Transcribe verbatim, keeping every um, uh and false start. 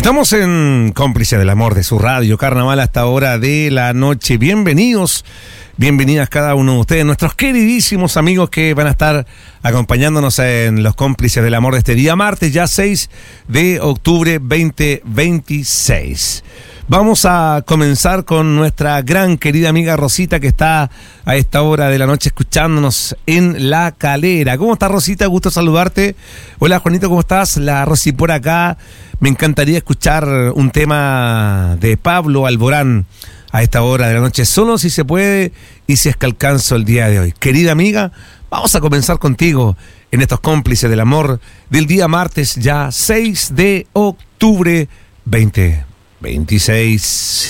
Estamos en Cómplice del Amor de su radio Carnaval a esta hora de la noche. Bienvenidos, bienvenidas cada uno de ustedes, nuestros queridísimos amigos que van a estar acompañándonos en los Cómplices del Amor de este día martes, ya seis de octubre veinte veintiséis. Vamos a comenzar con nuestra gran querida amiga Rosita, que está a esta hora de la noche escuchándonos en La Calera. ¿Cómo estás, Rosita? Gusto saludarte. Hola, Juanito, ¿cómo estás? La Rosy por acá. Me encantaría escuchar un tema de Pablo Alborán a esta hora de la noche, solo si se puede y si es que alcanzo el día de hoy. Querida amiga, vamos a comenzar contigo en estos Cómplices del Amor del día martes, ya seis de octubre veinte veintiséis.